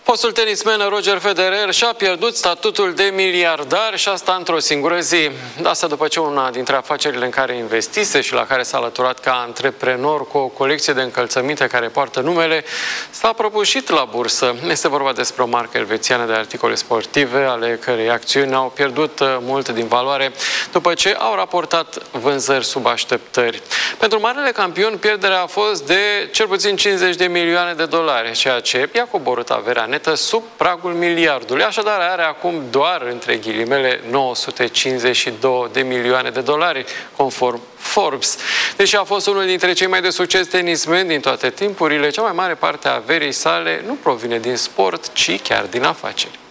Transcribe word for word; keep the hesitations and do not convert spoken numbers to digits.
Fostul tenismen Roger Federer și-a pierdut statutul de miliardar și asta într-o singură zi. Asta după ce una dintre afacerile în care investise și la care s-a alăturat ca antreprenor cu o colecție de încălțăminte care poartă numele, s-a prăbușit la bursă. Este vorba despre o marcă elvețiană de articole sportive, ale cărei acțiuni au pierdut mult din valoare după ce au raportat vânzări sub așteptări. Pentru marele campion, pierderea a fost de cel puțin cincizeci de milioane de dolari, ceea ce i-a coborât averea netă sub pragul miliardului. Așadar, are acum doar, între ghilimele, nouă sute cincizeci și două de milioane de dolari, conform Forbes. Deși a fost unul dintre cei mai de succes tenismeni din toate timpurile, cea mai mare parte a averii sale nu provine din sport, ci chiar din afaceri.